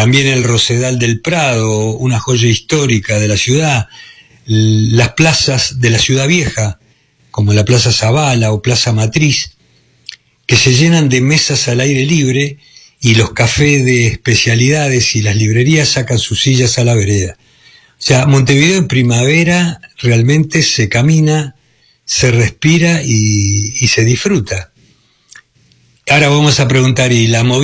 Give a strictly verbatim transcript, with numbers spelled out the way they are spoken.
también el Rosedal del Prado, una joya histórica de la ciudad, las plazas de la ciudad vieja, como la Plaza Zabala o Plaza Matriz, que se llenan de mesas al aire libre y los cafés de especialidades y las librerías sacan sus sillas a la vereda. O sea, Montevideo en primavera realmente se camina, se respira y, y se disfruta. Ahora vamos a preguntar, ¿y la movida